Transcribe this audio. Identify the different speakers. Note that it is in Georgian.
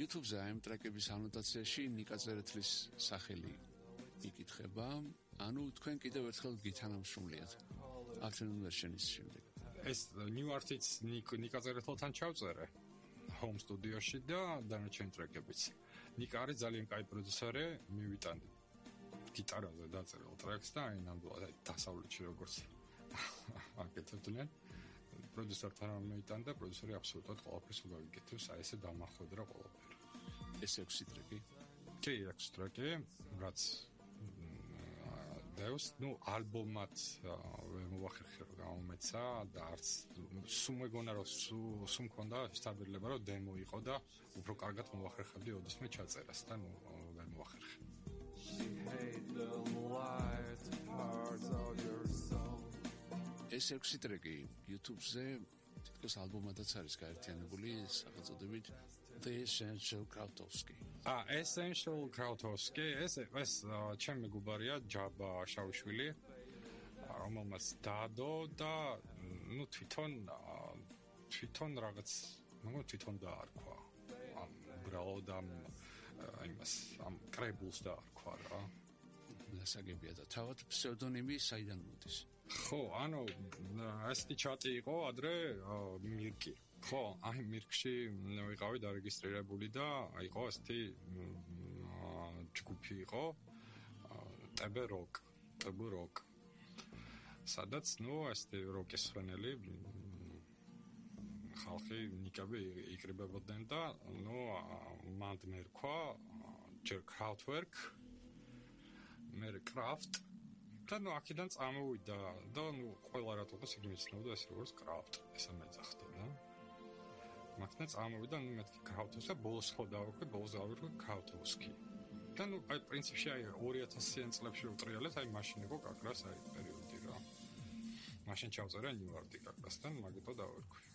Speaker 1: YouTube-ზე ამ ტრეკების ანოტაციაში ნიკა წერეთლის სახელი იკითხება, ანუ თქვენ კიდევ ერთხელ გითანამშრომლიათ Afternoon Version-ის შემდეგ.
Speaker 2: ეს New Artist ნიკა წერეთელთან ჩავწერე home studio-ში და დანარჩენი ტრეკებიც. ნიკა არის ძალიან კაი პროდიუსერი, მივიტანდი გიტარაზე დაწერილ ტრეკს და აი ნამდვილად დასავლეთში როგორც აკეთებდნენ. პროდიუსერთან ამიტან და პროდიუსერი აბსოლუტურად ყველაფერს უგავიკეთებს, აი ესე დამახვედრა ყველაფერი.
Speaker 1: ეს 6 ტრეკი?
Speaker 2: კი, 6 ტრეკი, რაც დევს, ალბომად ვერ მოვახერხე რომ გამომეცა და არც სულ მეგონა რომ სულ მქონდა სტაბილება რომ დემო იყო და უფრო კარგად მოვახერხებდი ოდესმე ჩაწერას და ვერ მოვახერხე.
Speaker 1: ეს 6 ტრეკი YouTube-ზე თითქოს ალბომადაც არის გაერთიანებული სახელწოდებით The Essential Krautowski.
Speaker 2: Essential Krautowski, ეს ჩემი მეგობარია ჯაბა შავიშვილი, რომელმაც დადო და თვითონ რაღაც, თვითონ დაარქვა. უბრალოდ ამ კრებულს დაარქვა რა.
Speaker 1: დასაგებია და თავად ფსევდონიმი საიდან მოდის?
Speaker 2: ხო, ანუ ასეთი ჩატი იყო ადრე მირკი. ხო, აი მირკში ვიყავი დარეგისტრირებული და იყო ასეთი ჯგუფი იყო ტბ როკ. სადაც ასეთი როკის ფრენელი ხალხი ნიკები იკრიბებოდნენ და მანდ მერქვა ჯერ Kraftwerk მე Kraft და აქედან წამოვიდა და ყველა რატოღაც იგი მეცნობდა ეს როგორც Kraft ესა მეძახდა და მაგთან წამოვიდა მეთქი Kraftowski და ბოლოს ხო დავაკვირდი ბოლოს Krautowski და აი პრინციპში აი 2000-იან წლებში უტრიალეთ აი მაშინ იყო კაკრას აი პერიოდი რა მაშინ ჩავწერე ნიუ-იორკი კაკრასთან მაგითო დავაკვირდი